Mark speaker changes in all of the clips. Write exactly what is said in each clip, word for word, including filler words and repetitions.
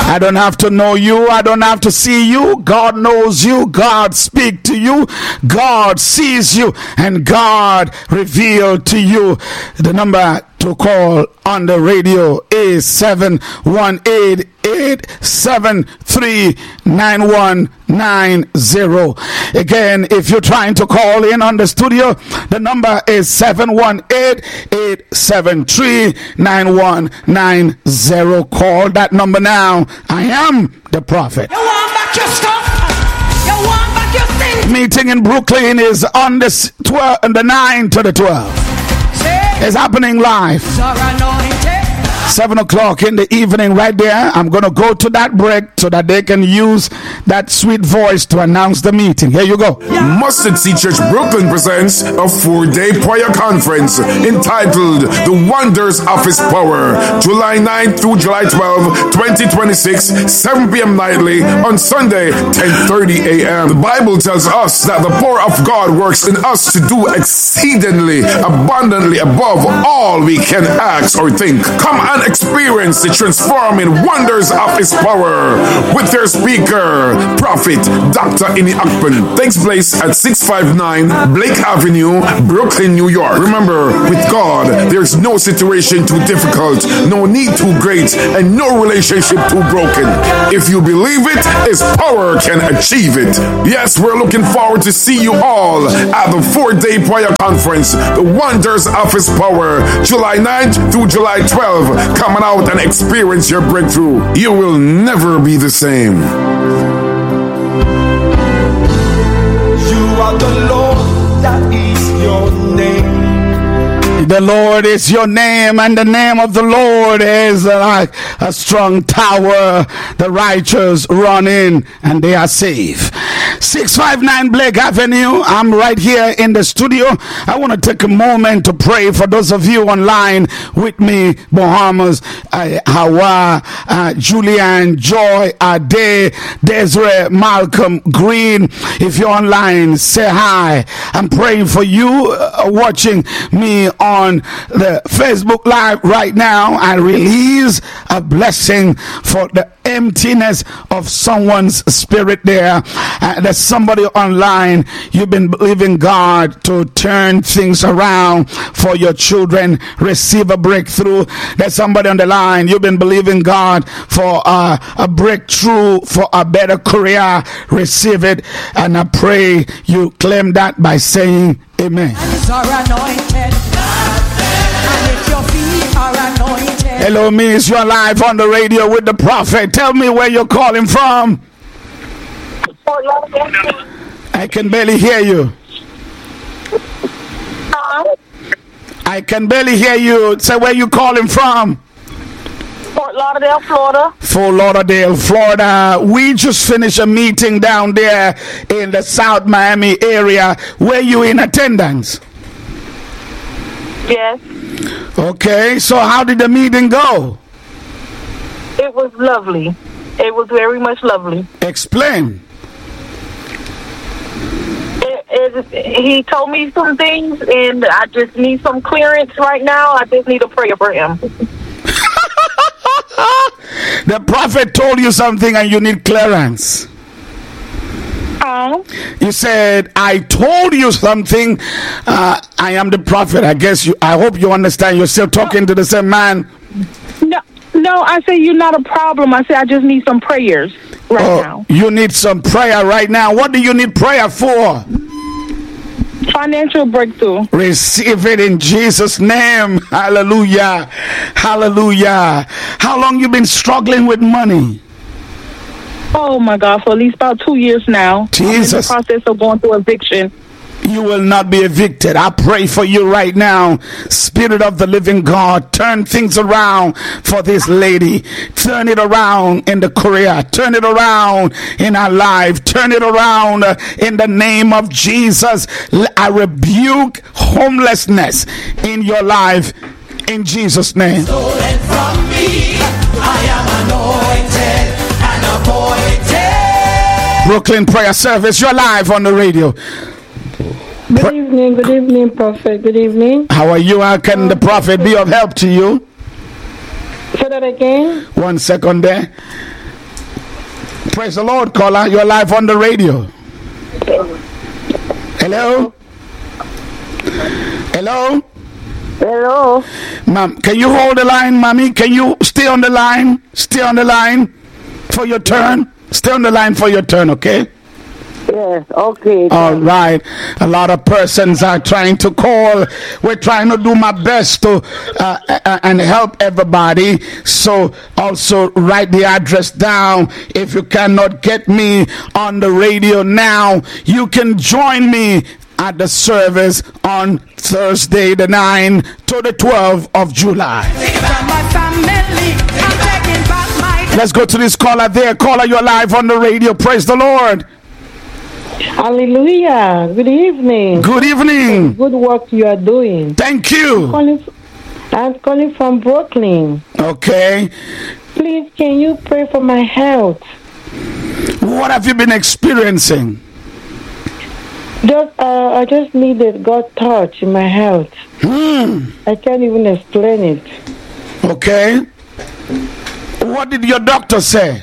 Speaker 1: I don't have to know you. I don't have to see you. God knows you. God speaks to you. God sees you. And God revealed to you. The number to call on the radio is seven one eight, eight seven three, nine one nine zero. Again, if you're trying to call in on the studio, the number is seven one eight, eight seven three, nine one nine zero. Call that number now. I am the prophet.
Speaker 2: You want back your stuff? You want back your things?
Speaker 1: Meeting in Brooklyn is on the twelve, on the nine to the twelve. It's happening live. Seven o'clock in the evening right there. I'm going to go to that break so that they can use that sweet voice to announce the meeting. Here you go.
Speaker 3: Yeah. Mustard Seed Church Brooklyn presents a four-day prayer conference entitled The Wonders of His Power. July ninth through July twelfth, twenty twenty-six, seven p.m. nightly on Sunday, ten thirty a.m. The Bible tells us that the power of God works in us to do exceedingly, abundantly above all we can ask or think. Come and experience the transforming wonders of His power with their speaker, Prophet Doctor Ini Akpan. Takes place at six fifty-nine Blake Avenue, Brooklyn, New York. Remember, with God, there's no situation too difficult, no need too great, and no relationship too broken. If you believe it, His power can achieve it. Yes, we're looking forward to see you all at the four-day prayer conference, The Wonders of His Power, July ninth through July twelfth. Come on out and experience your breakthrough. You will never be the same.
Speaker 2: You are the Lord, that is your name.
Speaker 1: The Lord is your name, and the name of the Lord is like a strong tower. The righteous run in and they are safe. six fifty-nine Blake Avenue. I'm right here in the studio. I want to take a moment to pray for those of you online with me. Bahamas, uh, Hawa, uh, Julian, Joy, Ade, Desiree, Malcolm, Green. If you're online, say hi. I'm praying for you uh, watching me on the Facebook Live right now. I release a blessing for the emptiness of someone's spirit there. Uh, there's somebody online. You've been believing God to turn things around for your children. Receive a breakthrough. There's somebody on the line. You've been believing God for uh, a breakthrough, for a better career. Receive it. And I pray you claim that by saying amen. Hello, Miss. You're live on the radio with the prophet. Tell me where you're calling from. I can barely hear you. I can barely hear you. Say where you calling from.
Speaker 4: Fort Lauderdale, Florida.
Speaker 1: Fort Lauderdale, Florida. We just finished a meeting down there in the South Miami area. Were you in attendance?
Speaker 4: Yes.
Speaker 1: Okay, so how did the meeting go?
Speaker 4: It was lovely. It was very much lovely.
Speaker 1: Explain.
Speaker 4: It, it, he told me some things, and I just need some clearance right now. I just need a prayer for him.
Speaker 1: The prophet told you something, and you need clearance.
Speaker 4: Um,
Speaker 1: you said, I told you something. Uh, I am the prophet. I guess you, I hope you understand. You're still talking to the same man.
Speaker 4: No, no, I say you're not a problem. I say I just need some prayers right
Speaker 1: oh,
Speaker 4: now.
Speaker 1: You need some prayer right now. What do you need prayer for?
Speaker 4: Financial breakthrough.
Speaker 1: Receive it in Jesus' name. Hallelujah. Hallelujah. How long you been struggling with money?
Speaker 4: Oh my God, for at least about two years now.
Speaker 1: Jesus.
Speaker 4: I'm in the process of going through eviction.
Speaker 1: You will not be evicted. I pray for you right now. Spirit of the living God, turn things around for this lady. Turn it around in the career. Turn it around in her life. Turn it around in the name of Jesus. I rebuke homelessness in your life in Jesus' name.
Speaker 2: Stolen from me, I am anointed.
Speaker 1: Brooklyn Prayer Service, you're live on the radio.
Speaker 5: Good evening, good evening, Prophet. Good evening.
Speaker 1: How are you? How can the prophet be of help to you?
Speaker 5: Say that again.
Speaker 1: One second there. Praise the Lord, caller. You're live on the radio. Hello? Hello?
Speaker 4: Hello.
Speaker 1: Ma'am, can you hold the line, mommy? Can you stay on the line? Stay on the line for your turn. Stay on the line for your turn, okay?
Speaker 4: Yes, okay.
Speaker 1: All right. A lot of persons are trying to call. We're trying to do my best to uh, uh, and help everybody. So also write the address down. If you cannot get me on the radio now, you can join me at the service on Thursday, the ninth to the twelfth of July. Let's go to this caller there. Caller, you're live on the radio. Praise the Lord.
Speaker 5: Hallelujah. Good evening.
Speaker 1: Good evening.
Speaker 5: Good work you are doing.
Speaker 1: Thank you.
Speaker 5: I'm calling, I'm calling from Brooklyn.
Speaker 1: Okay.
Speaker 5: Please, can you pray for my health?
Speaker 1: What have you been experiencing?
Speaker 5: Just, uh, I just needed God's touch in my health.
Speaker 1: Hmm.
Speaker 5: I can't even explain it.
Speaker 1: Okay. What did your doctor say?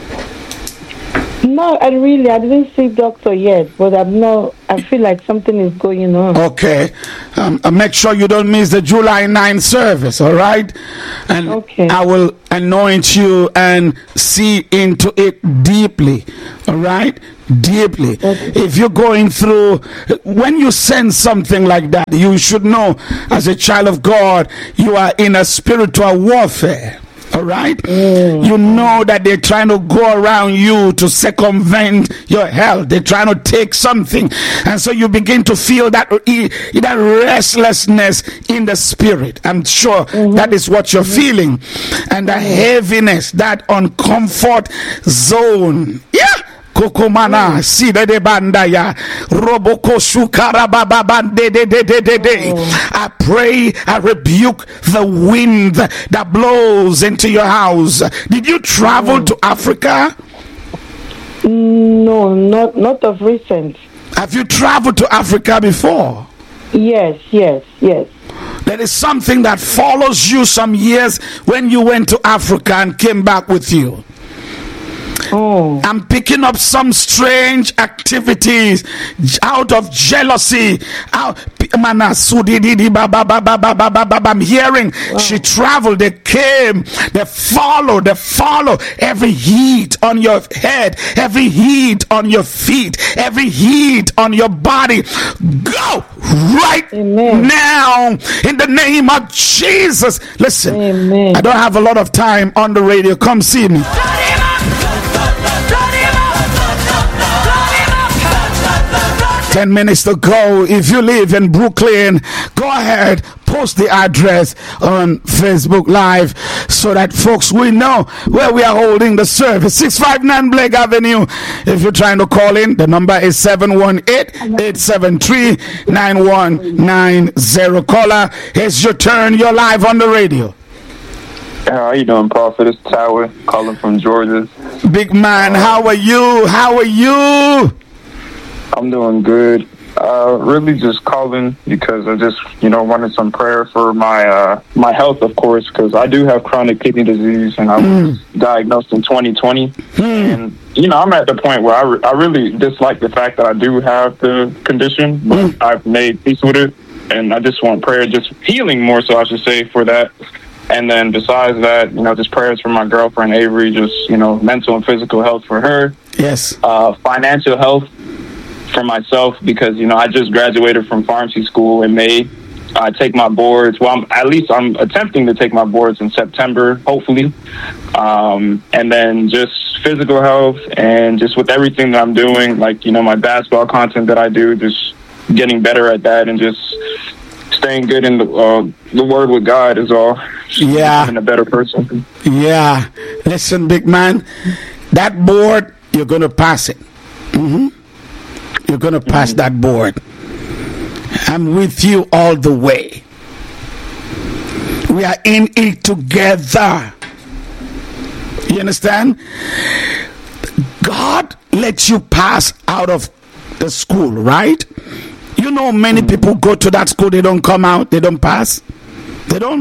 Speaker 5: No, I really, I didn't see doctor yet, but I'm not, I feel like something is going on.
Speaker 1: Okay. Um, uh, make sure you don't miss the July ninth service, all right? And
Speaker 5: okay.
Speaker 1: I will anoint you and see into it deeply, all right? Deeply. Okay. If you're going through, when you sense something like that, you should know as a child of God, you are in a spiritual warfare. All right, mm. You know that they're trying to go around you to circumvent your health. They're trying to take something, and so you begin to feel that that restlessness in the spirit. I'm sure mm-hmm. that is what you're mm-hmm. feeling, and the heaviness, that uncomfort zone. Yeah. Kokomana, Sida de Bandaya, Roboko Shukara Bababande de de de de de. I pray, I rebuke the wind that blows into your house. Did you travel mm. to Africa?
Speaker 5: No, not not of recent.
Speaker 1: Have you traveled to Africa before?
Speaker 5: Yes, yes, yes.
Speaker 1: There is something that follows you some years when you went to Africa and came back with you.
Speaker 5: Oh.
Speaker 1: I'm picking up some strange activities out of jealousy. Out, I'm hearing wow. She traveled, they came, they followed, they follow every heat on your head, every heat on your feet, every heat on your body. Go right Amen. Now in the name of Jesus. Listen, Amen. I don't have a lot of time on the radio. Come see me. Ten minutes to go. If you live in Brooklyn, go ahead, post the address on Facebook Live so that folks will know where we are holding the service. six five nine Blake Avenue. If you're trying to call in, the number is seven one eight, eight seven three, nine one nine zero. Caller, it's your turn. You're live on the radio.
Speaker 6: How are you doing, Prophet? It's Tower calling from Georgia.
Speaker 1: Big man, how are you? How are you?
Speaker 6: I'm doing good. Uh, really just calling because I just, you know, wanted some prayer for my uh, my health, of course, because I do have chronic kidney disease and I was mm. diagnosed in twenty twenty. Mm. And, you know, I'm at the point where I, re- I really dislike the fact that I do have the condition, but mm. I've made peace with it. And I just want prayer, just healing more so, I should say, for that. And then besides that, you know, just prayers for my girlfriend, Avery, just, you know, mental and physical health for her.
Speaker 1: Yes.
Speaker 6: Uh, financial health for myself because, you know, I just graduated from pharmacy school in May. I take my boards. Well, I'm, at least I'm attempting to take my boards in September, hopefully. Um, and then just physical health and just with everything that I'm doing, like, you know, my basketball content that I do, just getting better at that and just staying good in the uh, the word with God is all.
Speaker 1: Yeah.
Speaker 6: Being a better person.
Speaker 1: Yeah. Listen, big man, that board, you're going to pass it. Mm-hmm. You're going to pass mm-hmm. that board. I'm with you all the way. We are in it together. You understand? God lets you pass out of the school, right? You know, many people go to that school, they don't come out, they don't pass. They don't.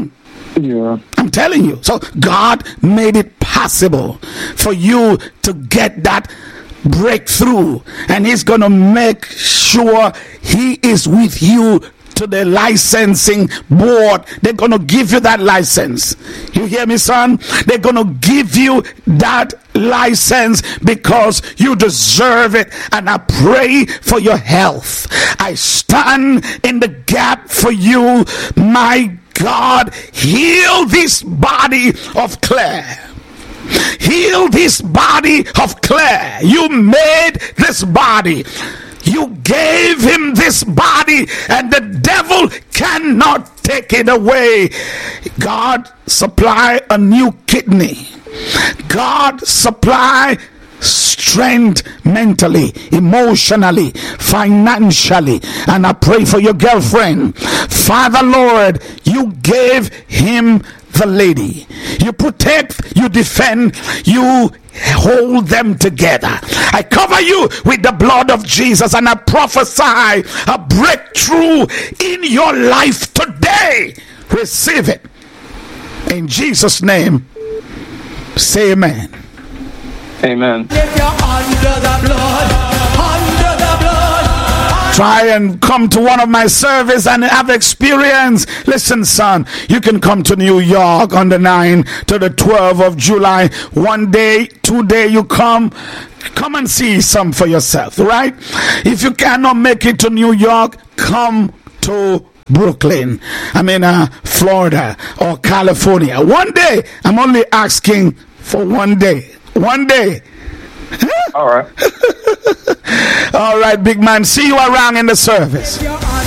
Speaker 6: Yeah.
Speaker 1: I'm telling you. So God made it possible for you to get that breakthrough, and he's going to make sure he is with you to the licensing board. They're going to give you that license. You hear me, son? They're going to give you that license because you deserve it. And I pray for your health. I stand in the gap for you. My God, heal this body of clay. Heal this body of clay. You made this body. You gave him this body, and the devil cannot take it away. God, supply a new kidney. God, supply strength mentally, emotionally, financially. And I pray for your girlfriend. Father, Lord, you gave him the lady. You protect, you defend, you hold them together. I cover you with the blood of Jesus, and I prophesy a breakthrough in your life today. Receive it in Jesus' name. Say amen.
Speaker 6: Amen.
Speaker 2: If you're under the blood, under the blood.
Speaker 1: Try and come to one of my service and have experience. Listen, son, you can come to New York on the ninth to the twelfth of July. One day, two day you come. Come and see some for yourself, right? If you cannot make it to New York, come to Brooklyn. I mean, uh, Florida or California. One day, I'm only asking for one day. One day.
Speaker 6: All right.
Speaker 1: All right, big man. See you around in the service.